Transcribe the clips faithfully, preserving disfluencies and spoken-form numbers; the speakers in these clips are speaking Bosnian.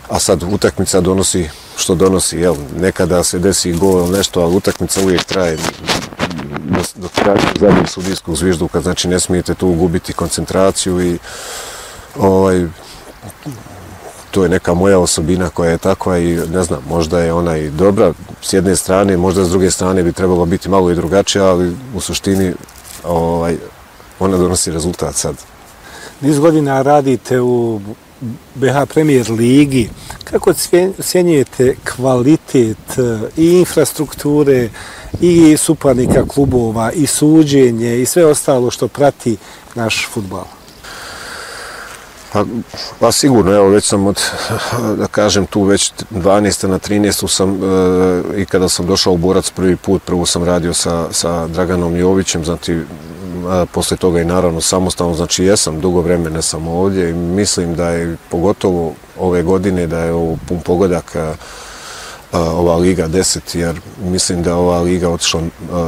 a sad utakmica donosi što donosi, jel, nekada se desi gol ili nešto, ali utakmica uvijek traje dok traje zadnjeg sudijskog zvižduka, znači ne smijete tu gubiti koncentraciju i ovaj, to je neka moja osobina koja je takva i ne znam, možda je ona i dobra s jedne strane, možda s druge strane bi trebalo biti malo i drugačija, ali u suštini ovaj, ona donosi rezultat sad. Niz godina radite u B H Premier ligi. Kako ocjenjujete kvalitet i infrastrukture i suparnika klubova i suđenje i sve ostalo što prati naš fudbal? Pa, pa sigurno, evo već sam od, da kažem tu već dvanaeste na trinaestu sam e, i kada sam došao u Borac prvi put, prvo sam radio sa, sa Draganom Jovićem, znači a posle toga i naravno samostalno, znači jesam, dugo vremena sam ovdje i mislim da je pogotovo ove godine da je ovo pun pogodak a, a, ova Liga deset, jer mislim da ova Liga otišla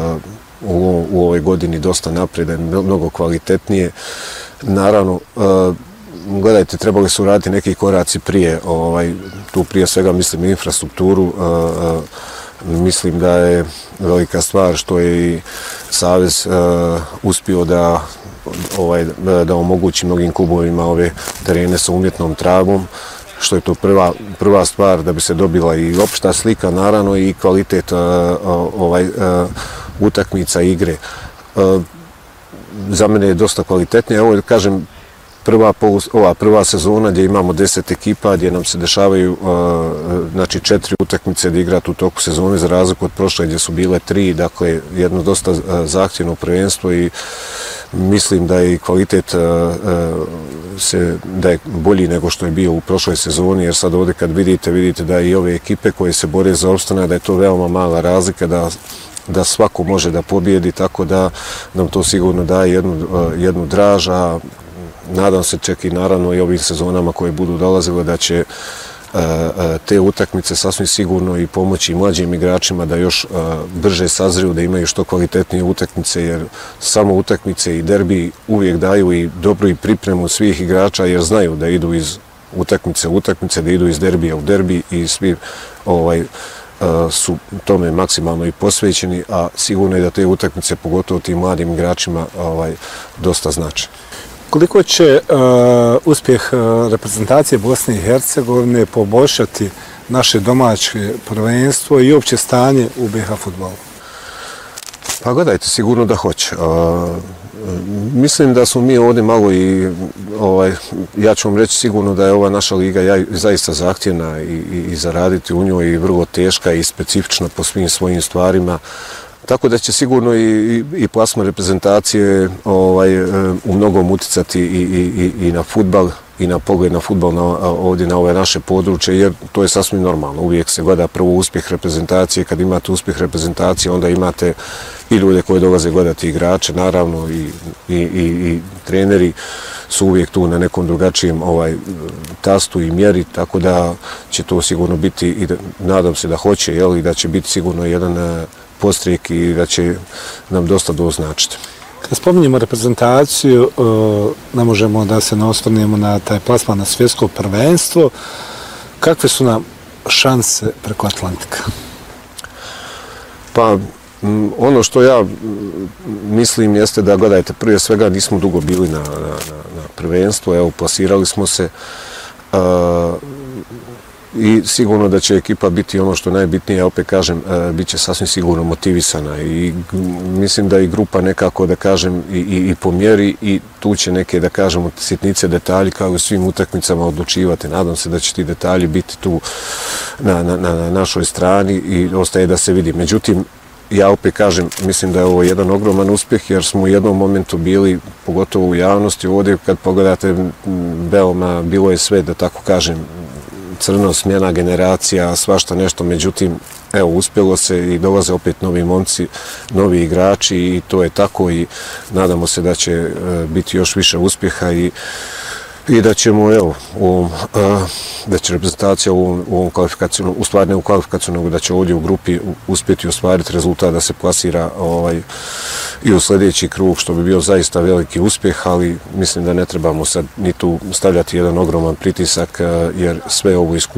u, u ovoj godini dosta naprijed, je mnogo kvalitetnije. Naravno, a, gledajte, trebali su raditi neki koraci prije, ovaj, tu prije svega mislim infrastrukturu, a, a, mislim da je velika stvar što je i Savez uh, uspio da, ovaj, da omogući mnogim klubovima ove terene sa umjetnom travom, što je to prva, prva stvar da bi se dobila i opšta slika, naravno i kvalitet uh, ovaj, uh, utakmica igre. Uh, za mene je dosta kvalitetnije. Evo, kažem, Prva, ova prva sezona gdje imamo deset ekipa, gdje nam se dešavaju uh, znači četiri utakmice da igrati u toku sezone, za razliku od prošle gdje su bile tri, dakle jedno dosta uh, zahtjevno prvenstvo i mislim da je kvalitet uh, uh, se, da je bolji nego što je bio u prošloj sezoni, jer sad ovdje kad vidite, vidite da i ove ekipe koje se bore za opstanak, da je to veoma mala razlika, da da svako može da pobjedi, tako da nam to sigurno daje jednu, uh, jednu draž, a nadam se čak i naravno i ovim sezonama koje budu dolazile da će uh, te utakmice sasvim sigurno i pomoći mlađim igračima da još uh, brže sazriju, da imaju što kvalitetnije utakmice, jer samo utakmice i derbi uvijek daju i dobru i pripremu svih igrača, jer znaju da idu iz utakmice u utakmice, da idu iz derbija u derbi i svi ovaj, uh, su tome maksimalno i posvećeni, a sigurno je da te utakmice, pogotovo tim mladim igračima, ovaj, dosta znače. Koliko će uh, uspjeh uh, reprezentacije Bosne i Hercegovine poboljšati naše domaće prvenstvo i opće stanje u B H fudbalu? Pa gledajte, sigurno da hoće. Uh, mislim da smo mi ovdje malo i, ovaj, ja ću vam reći sigurno da je ova naša liga ja, zaista zahtjevna i, i, i zaraditi u njoj i vrlo teška i specifična po svim svojim stvarima. Tako da će sigurno i, i, i plasma reprezentacije ovaj, u mnogom uticati i, i, i na fudbal i na pogled na fudbal na, ovdje na ove naše područje, jer to je sasvim normalno. Uvijek se gleda prvo uspjeh reprezentacije, kad imate uspjeh reprezentacije onda imate i ljude koji dolaze gledati igrače, naravno i, i, i, i treneri su uvijek tu na nekom drugačijem ovaj, tastu i mjeri, tako da će to sigurno biti, i da, nadam se da hoće, jel, i da će biti sigurno jedan postrijek i da će nam dosta doznačiti. Kad spominjemo reprezentaciju, ne možemo da se ne osvrnemo na taj plasman na svjetsko prvenstvo. Kakve su nam šanse preko Atlantika? Pa, ono što ja mislim jeste da, gledajte, prije svega nismo dugo bili na, na, na prvenstvu, evo, plasirali smo se, uh, i sigurno da će ekipa biti ono što je najbitnije, ja opet kažem, bit će sasvim sigurno motivisana i mislim da i grupa nekako, da kažem, i, i, i po mjeri i tu će neke, da kažemo, sitnice, detalji kao i u svim utakmicama odlučivati. Nadam se da će ti detalji biti tu na, na, na našoj strani i ostaje da se vidi. Međutim, ja opet kažem, mislim da je ovo jedan ogroman uspjeh jer smo u jednom momentu bili, pogotovo u javnosti, ovdje kad pogledate, veoma bilo je sve, da tako kažem, crno, smjena generacija, svašta nešto, međutim, evo, uspjelo se i dolaze opet novi momci, novi igrači i to je tako i nadamo se da će uh, biti još više uspjeha i, i da ćemo, evo, u ovom, uh, da će reprezentacija u ovom, u ovom kvalifikacijnom, u stvari ne u kvalifikacijnom, nego da će ovdje u grupi uspjeti ostvariti rezultat da se plasira ovaj, i u sljedeći krug, što bi bio zaista veliki uspjeh, ali mislim da ne trebamo sad ni tu stavljati jedan ogroman pritisak, uh, jer sve ovo iskustvo